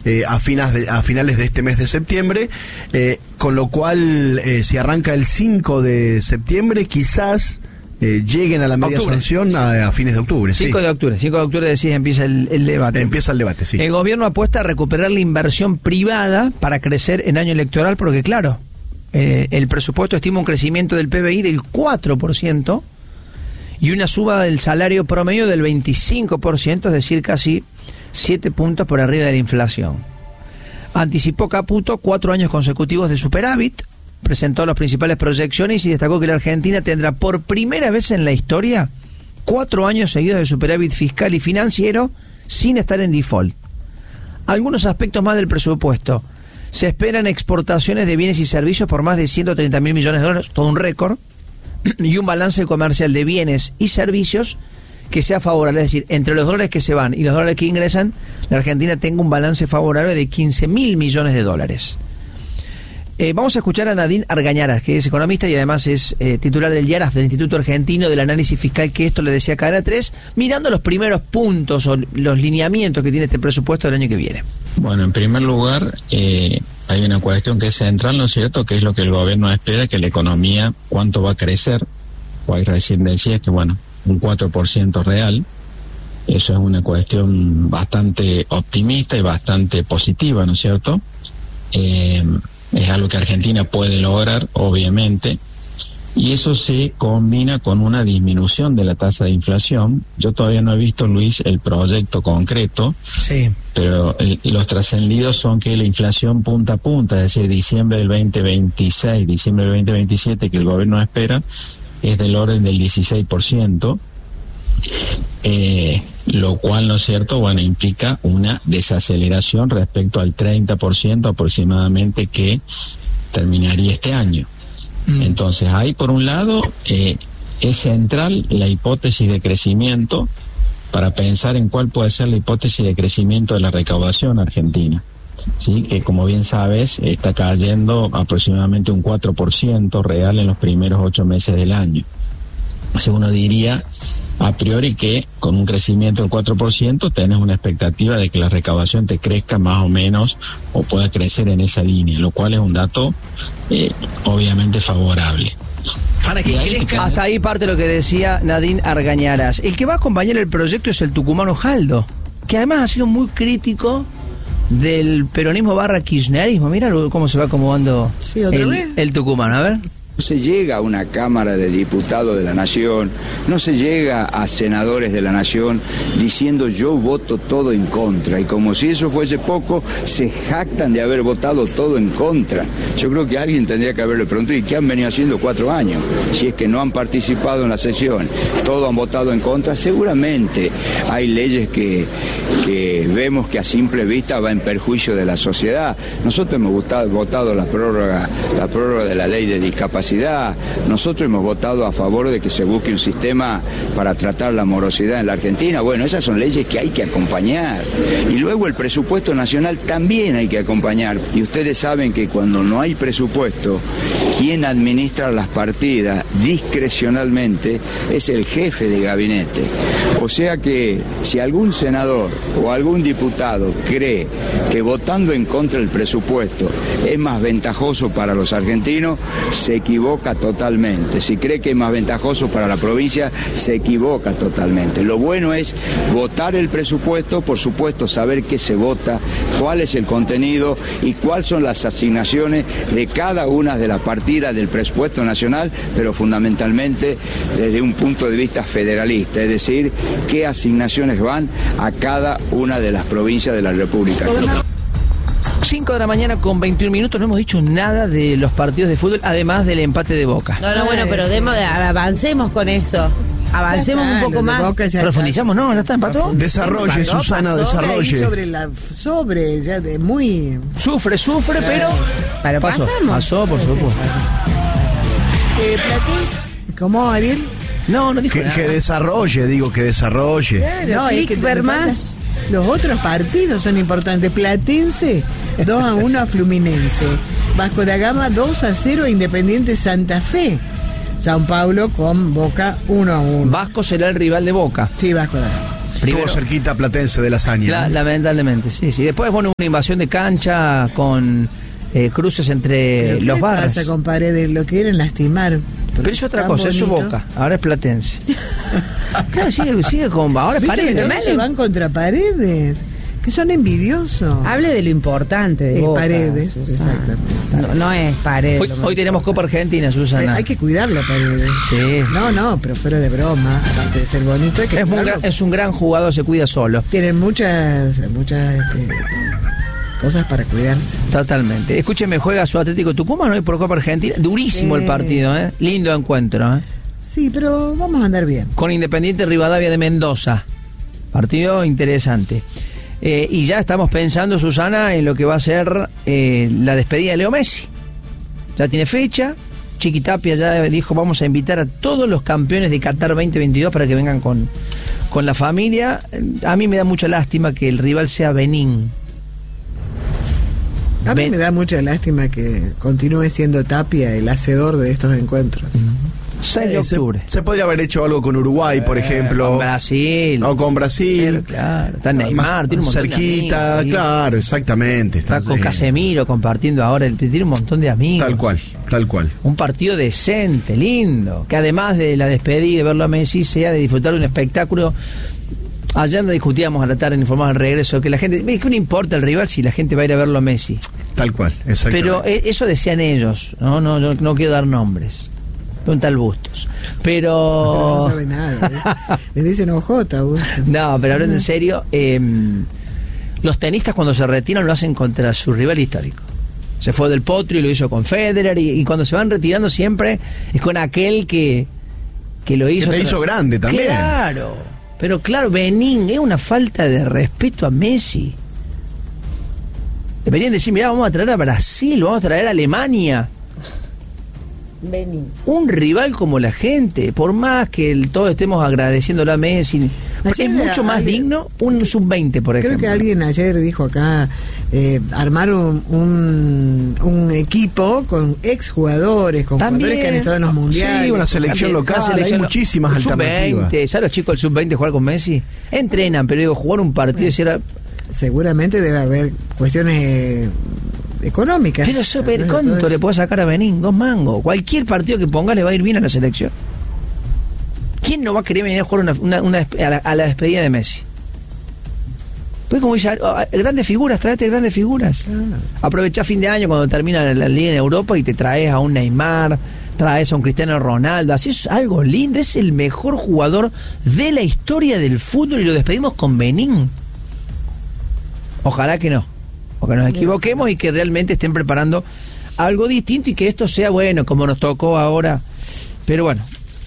a finales de este mes de septiembre, con lo cual si arranca el 5 de septiembre quizás lleguen a la media sanción a fines de octubre. 5 de octubre decís empieza el debate. Empieza el debate, sí. El gobierno apuesta a recuperar la inversión privada para crecer en año electoral, porque claro, el presupuesto estima un crecimiento del PBI del 4% y una suba del salario promedio del 25%, es decir, casi 7 puntos por arriba de la inflación. Anticipó Caputo 4 años consecutivos de superávit, presentó las principales proyecciones y destacó que la Argentina tendrá por primera vez en la historia 4 años seguidos de superávit fiscal y financiero sin estar en default. Algunos aspectos más del presupuesto. Se esperan exportaciones de bienes y servicios por más de 130.000 millones de dólares, todo un récord, y un balance comercial de bienes y servicios que sea favorable, es decir, entre los dólares que se van y los dólares que ingresan, la Argentina tenga un balance favorable de 15.000 millones de dólares. Vamos a escuchar a Nadine Argañaras, que es economista y además es titular del IARAF, del Instituto Argentino del Análisis Fiscal, que esto le decía Cadena 3, mirando los primeros puntos o los lineamientos que tiene este presupuesto del año que viene. Bueno, en primer lugar, hay una cuestión que es central, ¿no es cierto?, que es lo que el gobierno espera, que la economía, cuánto va a crecer. Hoy recién decía que, bueno, un 4% real. Eso es una cuestión bastante optimista y bastante positiva, ¿no es cierto? Es algo que Argentina puede lograr, obviamente, y eso se combina con una disminución de la tasa de inflación. Yo todavía no he visto, Luis, el proyecto concreto, sí, pero los trascendidos son que la inflación punta a punta, es decir, diciembre del 2026, diciembre del 2027, que el gobierno espera, es del orden del 16%, lo cual, ¿no es cierto?, bueno, implica una desaceleración respecto al 30% aproximadamente que terminaría este año. Entonces, ahí por un lado es central la hipótesis de crecimiento para pensar en cuál puede ser la hipótesis de crecimiento de la recaudación argentina, ¿sí? Que como bien sabes está cayendo aproximadamente un 4% real en los primeros 8 meses del año. O sea, uno diría a priori que con un crecimiento del 4% tenés una expectativa de que la recaudación te crezca más o menos o pueda crecer en esa línea, lo cual es un dato obviamente favorable. Para que crezca. Hasta ahí parte lo que decía Nadine Argañaras. El que va a acompañar el proyecto es el tucumano Jaldo, que además ha sido muy crítico del peronismo / kirchnerismo. Mira cómo se va acomodando el tucumano, a ver. No se llega a una Cámara de Diputados de la Nación, no se llega a senadores de la Nación diciendo yo voto todo en contra, y como si eso fuese poco, se jactan de haber votado todo en contra. Yo creo que alguien tendría que haberle preguntado, ¿y qué han venido haciendo 4 años? Si es que no han participado en la sesión, todos han votado en contra. Seguramente hay leyes que vemos que a simple vista va en perjuicio de la sociedad. Nosotros hemos votado la prórroga de la ley de discapacidad. Nosotros hemos votado a favor de que se busque un sistema para tratar la morosidad en la Argentina. Bueno, esas son leyes que hay que acompañar. Y luego el presupuesto nacional también hay que acompañar. Y ustedes saben que cuando no hay presupuesto, quien administra las partidas discrecionalmente es el jefe de gabinete. O sea que si algún senador o algún diputado cree que votando en contra del presupuesto es más ventajoso para los argentinos, se equivoca totalmente. Si cree que es más ventajoso para la provincia, se equivoca totalmente. Lo bueno es votar el presupuesto, por supuesto saber qué se vota, cuál es el contenido y cuáles son las asignaciones de cada una de las partidas del presupuesto nacional, pero fundamentalmente desde un punto de vista federalista, es decir, qué asignaciones van a cada una de las provincias de la República. 5 de la mañana con 21 minutos, no hemos dicho nada de los partidos de fútbol, además del empate de Boca. No, bueno, pero avancemos con eso. Avancemos un poco más. Profundizamos, ¿no? ¿No está empató? Desarrolle, Susana, desarrolle. Sobre, ya de muy... Sufre, pero pasó, por supuesto. ¿Cómo, Ariel? No dijo nada. Que desarrolle, digo, que desarrolle. No, hay que ver más. Los otros partidos son importantes. Platense 2-1 a Fluminense. Vasco da Gama 2-0 a Independiente Santa Fe. San Paulo con Boca 1-1. Vasco será el rival de Boca. Sí, Vasco da Gama. Estuvo cerquita Platense de la hazaña. Lamentablemente, sí. Después, bueno, una invasión de cancha con cruces entre los barrios. ¿Qué pasa con Paredes? Lo quieren lastimar. Pero es otra cosa, es su Boca. Ahora es Platense. Claro, sigue con... Ahora es Paredes. Se van contra Paredes. Que son envidiosos. Hable de lo importante de Boca, Paredes, exactamente. No es Paredes. Hoy tenemos Copa Argentina, Susana. Hay que cuidarlo, Paredes. Sí. No, pero fuera de broma, aparte de ser bonito, hay que es un gran jugador, se cuida solo. Tienen muchas cosas para cuidarse. Totalmente. Escúcheme, juega su Atlético Tucumán hoy por Copa Argentina. Durísimo el partido, ¿eh? Lindo encuentro, ¿eh? Sí, pero vamos a andar bien. Con Independiente Rivadavia de Mendoza. Partido interesante. Y ya estamos pensando, Susana, en lo que va a ser la despedida de Leo Messi. Ya tiene fecha. Chiquitapia ya dijo, vamos a invitar a todos los campeones de Qatar 2022 para que vengan con la familia. A mí me da mucha lástima que el rival sea Benín. A mí me da mucha lástima que continúe siendo Tapia el hacedor de estos encuentros. 6 de octubre. Se podría haber hecho algo con Uruguay, por ejemplo. Con Brasil. O con Brasil. Claro. Está Neymar, tiene un montón cerquita, de amigos, claro, exactamente. Está con Casemiro compartiendo ahora, tiene un montón de amigos. Tal cual. Un partido decente, lindo. Que además de la despedida y de verlo a Messi, sea de disfrutar de un espectáculo. Ayer nos discutíamos a la tarde, informamos al regreso, que la gente, ¿qué no importa el rival si la gente va a ir a verlo a Messi? Tal cual, exactamente. Pero eso decían ellos, yo no quiero dar nombres. Un tal Bustos. Pero no sabe nada, le dicen ojota, Bustos. No, pero hablando en serio, los tenistas cuando se retiran lo hacen contra su rival histórico. Se fue Del Potro y lo hizo con Federer, y cuando se van retirando siempre es con aquel que lo hizo. Que te hizo grande también. Claro, pero claro, Benín, es una falta de respeto a Messi. Deberían decir, mirá, vamos a traer a Brasil, vamos a traer a Alemania. Benín. Un rival como la gente, por más que todos estemos agradeciéndole a Messi, es mucho más digno un sub-20, por ejemplo. Creo que alguien ayer dijo acá, armaron un equipo con exjugadores, con jugadores que han estado en los mundiales. Sí, una selección local, hay muchísimas alternativas. Sub-20, ¿sabes los chicos del sub-20 jugar con Messi? Entrenan, pero digo, jugar un partido y era... Seguramente debe haber cuestiones económicas. Pero ¿cuánto le puede sacar a Benín? 2 mangos. Cualquier partido que ponga le va a ir bien a la selección. ¿Quién no va a querer venir a jugar a la despedida de Messi? Pues como dice, grandes figuras, tráete grandes figuras. Aprovechá fin de año cuando termina la liga en Europa y te traes a un Neymar, traes a un Cristiano Ronaldo. Así es algo lindo. Es el mejor jugador de la historia del fútbol y lo despedimos con Benín. Ojalá que no, o que nos equivoquemos y que realmente estén preparando algo distinto y que esto sea bueno, como nos tocó ahora. Pero bueno,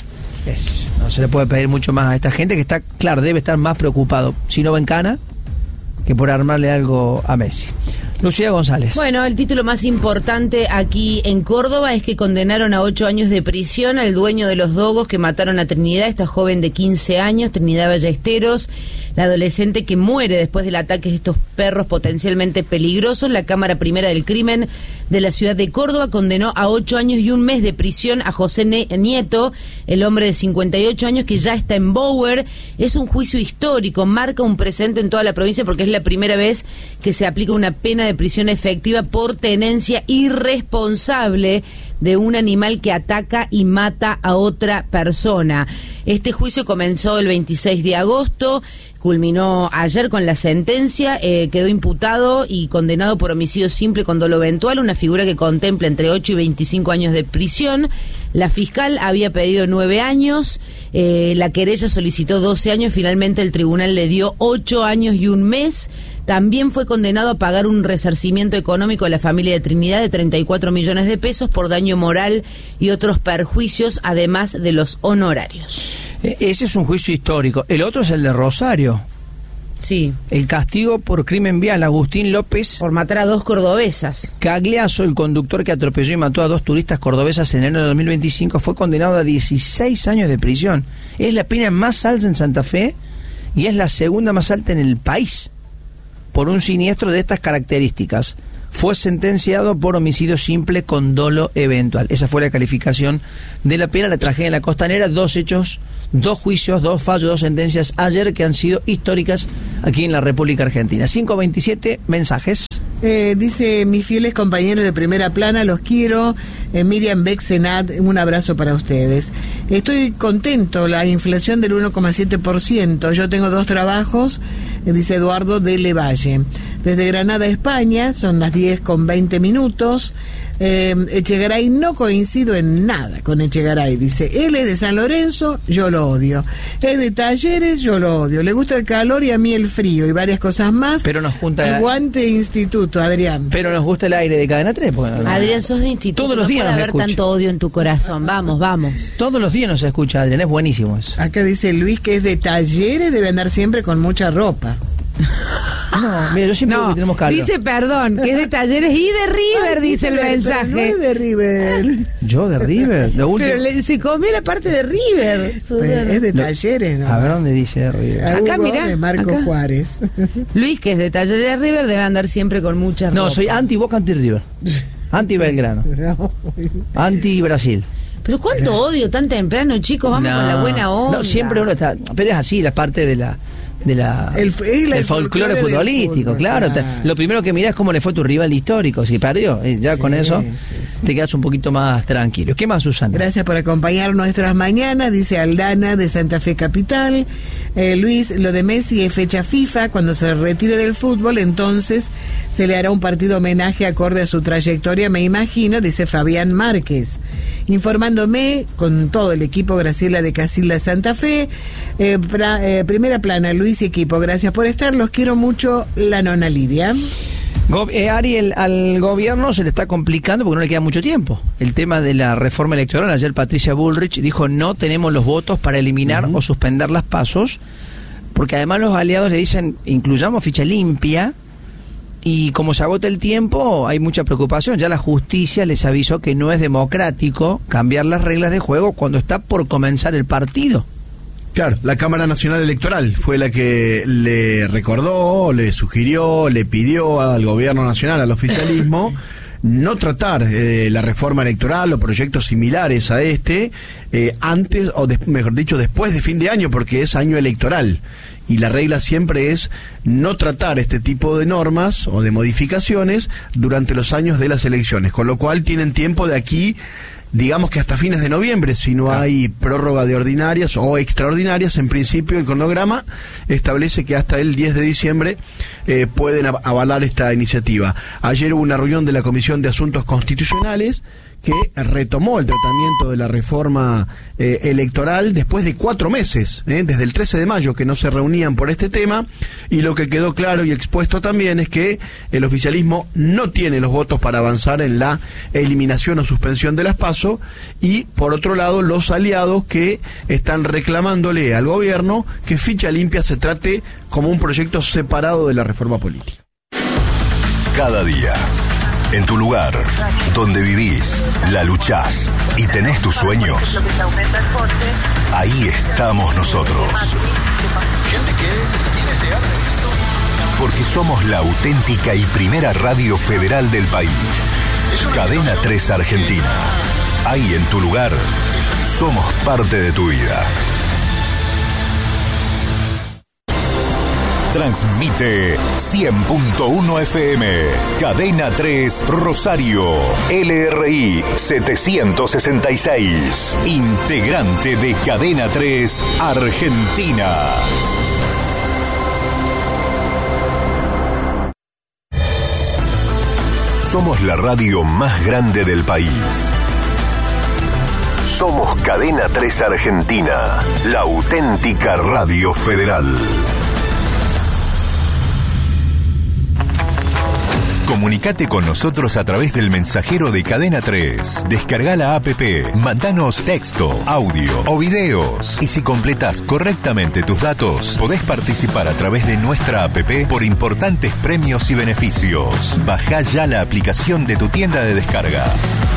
no se le puede pedir mucho más a esta gente que está, claro, debe estar más preocupado, si no va en cana, que por armarle algo a Messi. Lucía González. Bueno, el título más importante aquí en Córdoba es que condenaron a 8 años de prisión al dueño de los dogos que mataron a Trinidad, esta joven de 15 años, Trinidad Ballesteros, la adolescente que muere después del ataque de estos perros potencialmente peligrosos. La Cámara Primera del Crimen de la ciudad de Córdoba condenó a 8 años y 1 mes de prisión a José Nieto, el hombre de 58 años que ya está en Bower. Es un juicio histórico, marca un precedente en toda la provincia porque es la primera vez que se aplica una pena de prisión efectiva por tenencia irresponsable de un animal que ataca y mata a otra persona. Este juicio comenzó el 26 de agosto, culminó ayer con la sentencia, quedó imputado y condenado por homicidio simple con dolo eventual, una figura que contempla entre 8 y 25 años de prisión. La fiscal había pedido 9 años, la querella solicitó 12 años, finalmente el tribunal le dio 8 años y 1 mes. También fue condenado a pagar un resarcimiento económico a la familia de Trinidad de 34 millones de pesos por daño moral y otros perjuicios, además de los honorarios. Ese es un juicio histórico. El otro es el de Rosario. Sí. El castigo por crimen vial, Agustín López. Por matar a 2 cordobesas. Cagliazo, el conductor que atropelló y mató a 2 turistas cordobesas en enero de 2025, fue condenado a 16 años de prisión. Es la pena más alta en Santa Fe y es la segunda más alta en el país por un siniestro de estas características. fue sentenciado por homicidio simple con dolo eventual. Esa fue la calificación de la pena, la tragedia en la Costanera, 2 hechos, 2 juicios, 2 fallos, 2 sentencias ayer que han sido históricas aquí en la República Argentina. 5:27, mensajes. Dice, mis fieles compañeros de Primera Plana, los quiero. Miriam Bexenat, un abrazo para ustedes. Estoy contento, la inflación del 1,7%. Yo tengo 2 trabajos, dice Eduardo de Levalle. Desde Granada, España, son las 10:20. Echegaray, no coincido en nada con Echegaray, dice, él es de San Lorenzo, yo lo odio, es de Talleres, yo lo odio, le gusta el calor y a mí el frío y varias cosas más, pero nos junta aguante instituto, Adrián. Pero nos gusta el aire de Cadena 3, Adrián, sos de instituto, todos los días no puede haber tanto odio en tu corazón, vamos. Todos los días nos escucha Adrián, es buenísimo eso. Acá dice Luis que es de Talleres, debe andar siempre con mucha ropa. No, mira, yo siempre digo que tenemos calor. Dice, perdón, que es de Talleres y de River, dice el mensaje. No es de River. ¿Yo de River? Lo último. Pero se comió la parte de River. Es de Talleres, ¿no? A ver dónde dice de River. Acá, mirá. De Marco acá. Juárez. Luis, que es de Talleres de River, debe andar siempre con mucha ropa. No, soy anti-Boca, anti-River. Anti-Belgrano. Anti-Brasil. Pero cuánto odio tan temprano, chicos, vamos con la buena onda. No, siempre uno está, pero es así, la parte del folclore futbolístico, claro. Lo primero que mirás es cómo le fue tu rival histórico, si perdió, ya con eso te quedas un poquito más tranquilo. ¿Qué más, Susana? Gracias por acompañar nuestras mañanas, dice Aldana de Santa Fe Capital. Luis, lo de Messi es fecha FIFA, cuando se retire del fútbol, entonces se le hará un partido homenaje acorde a su trayectoria, me imagino, dice Fabián Márquez. Informándome con todo el equipo, Graciela de Casilda Santa Fe. Primera Plana, Luis y equipo, gracias por estar, los quiero mucho, la nona Lidia. Ariel, al gobierno se le está complicando porque no le queda mucho tiempo. El tema de la reforma electoral, ayer Patricia Bullrich dijo no tenemos los votos para eliminar o suspender las pasos, porque además los aliados le dicen incluyamos ficha limpia, y como se agota el tiempo hay mucha preocupación. Ya la justicia les avisó que no es democrático cambiar las reglas de juego cuando está por comenzar el partido. Claro, la Cámara Nacional Electoral fue la que le recordó, le sugirió, le pidió al gobierno nacional, al oficialismo, no tratar la reforma electoral o proyectos similares a antes, o mejor dicho, después de fin de año, porque es año electoral. Y la regla siempre es no tratar este tipo de normas o de modificaciones durante los años de las elecciones, con lo cual tienen tiempo de aquí, digamos que hasta fines de noviembre, si no hay prórroga de ordinarias o extraordinarias. En principio el cronograma establece que hasta el 10 de diciembre pueden avalar esta iniciativa. Ayer hubo una reunión de la Comisión de Asuntos Constitucionales que retomó el tratamiento de la reforma electoral después de 4 meses, desde el 13 de mayo que no se reunían por este tema, y lo que quedó claro y expuesto también es que el oficialismo no tiene los votos para avanzar en la eliminación o suspensión de las PASO, y por otro lado los aliados que están reclamándole al gobierno que ficha limpia se trate como un proyecto separado de la reforma política. Cada día, en tu lugar, donde vivís, la luchás y tenés tus sueños, ahí estamos nosotros. Porque somos la auténtica y primera radio federal del país. Cadena 3 Argentina. Ahí en tu lugar, somos parte de tu vida. Transmite 100.1 FM, Cadena 3 Rosario, LRI 766, integrante de Cadena 3 Argentina. Somos la radio más grande del país. Somos Cadena 3 Argentina, la auténtica radio federal. Comunicate con nosotros a través del mensajero de Cadena 3. Descarga la APP, mandanos texto, audio o videos. Y si completas correctamente tus datos, podés participar a través de nuestra APP por importantes premios y beneficios. Bajá ya la aplicación de tu tienda de descargas.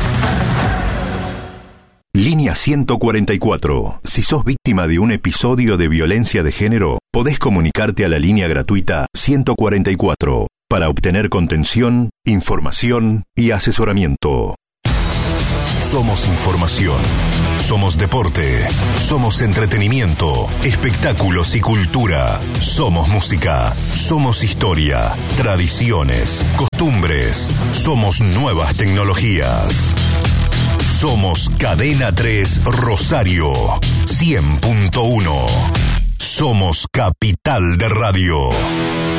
Línea 144. Si sos víctima de un episodio de violencia de género, podés comunicarte a la línea gratuita 144. para obtener contención, información y asesoramiento. Somos información. Somos deporte. Somos entretenimiento, espectáculos y cultura. Somos música. Somos historia, tradiciones, costumbres. Somos nuevas tecnologías. Somos Cadena 3 Rosario 100.1. Somos Capital de Radio.